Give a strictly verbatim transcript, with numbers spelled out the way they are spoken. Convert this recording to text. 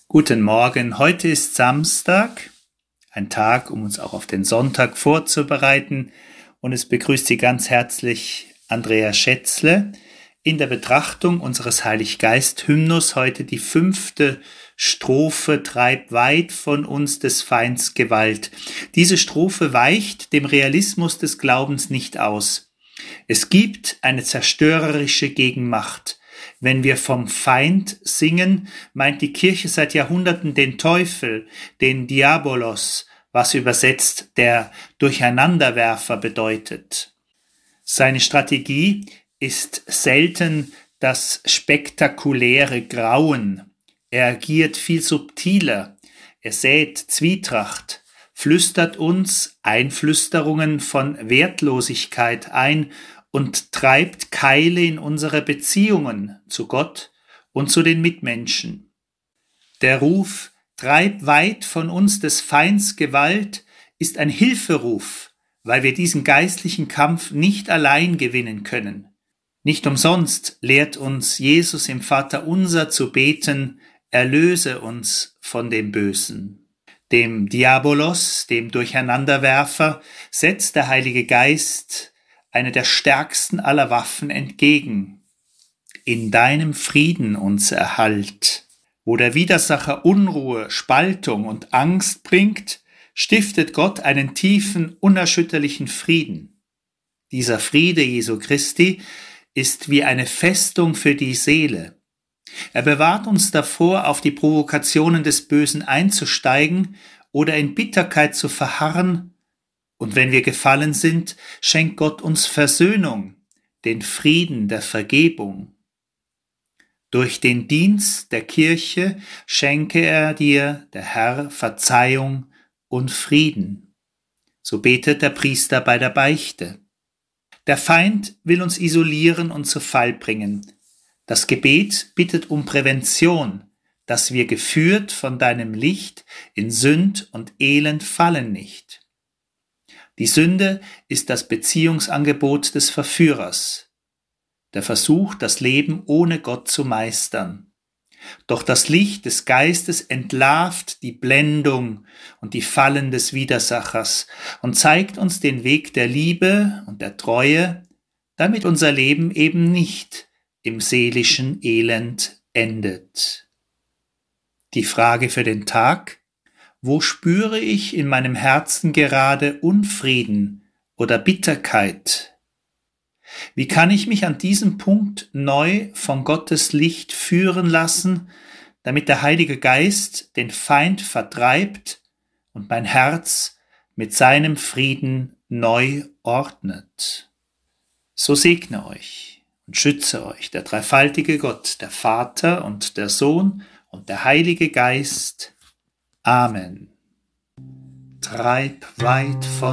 Guten Morgen, heute ist Samstag, ein Tag, um uns auch auf den Sonntag vorzubereiten, und es begrüßt Sie ganz herzlich Andrea Schätzle in der Betrachtung unseres Heiliggeist-Hymnus, heute die fünfte Strophe, Treib weit von uns des Feinds Gewalt. Diese Strophe weicht dem Realismus des Glaubens nicht aus. Es gibt eine zerstörerische Gegenmacht. Wenn wir vom Feind singen, meint die Kirche seit Jahrhunderten den Teufel, den Diabolos, was übersetzt der Durcheinanderwerfer bedeutet. Seine Strategie ist selten das spektakuläre Grauen. Er agiert viel subtiler. Er sät Zwietracht, flüstert uns Einflüsterungen von Wertlosigkeit ein und treibt Keile in unsere Beziehungen zu Gott und zu den Mitmenschen. Der Ruf, treib weit von uns des Feinds Gewalt, ist ein Hilferuf, weil wir diesen geistlichen Kampf nicht allein gewinnen können. Nicht umsonst lehrt uns Jesus im Vaterunser zu beten, erlöse uns von dem Bösen. Dem Diabolos, dem Durcheinanderwerfer, setzt der Heilige Geist eine der stärksten aller Waffen entgegen. In deinem Frieden uns erhalt. Wo der Widersacher Unruhe, Spaltung und Angst bringt, stiftet Gott einen tiefen, unerschütterlichen Frieden. Dieser Friede Jesu Christi ist wie eine Festung für die Seele. Er bewahrt uns davor, auf die Provokationen des Bösen einzusteigen oder in Bitterkeit zu verharren. Und wenn wir gefallen sind, schenkt Gott uns Versöhnung, den Frieden der Vergebung. Durch den Dienst der Kirche schenke er dir, der Herr, Verzeihung und Frieden. So betet der Priester bei der Beichte. Der Feind will uns isolieren und zu Fall bringen. Das Gebet bittet um Prävention, dass wir geführt von deinem Licht in Sünd und Elend fallen nicht. Die Sünde ist das Beziehungsangebot des Verführers, der Versuch, das Leben ohne Gott zu meistern. Doch das Licht des Geistes entlarvt die Blendung und die Fallen des Widersachers und zeigt uns den Weg der Liebe und der Treue, damit unser Leben eben nicht im seelischen Elend endet. Die Frage für den Tag: Wo spüre ich in meinem Herzen gerade Unfrieden oder Bitterkeit? Wie kann ich mich an diesem Punkt neu von Gottes Licht führen lassen, damit der Heilige Geist den Feind vertreibt und mein Herz mit seinem Frieden neu ordnet? So segne euch und schütze euch der dreifaltige Gott, der Vater und der Sohn und der Heilige Geist. Amen. Treib weit von